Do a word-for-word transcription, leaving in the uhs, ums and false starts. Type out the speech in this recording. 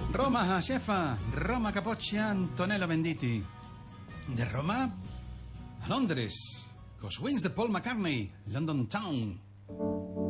Roma, xefa. Roma, Capoccia, Antonello Venditti. De Roma a Londres, cos wings de Paul McCartney, London Town.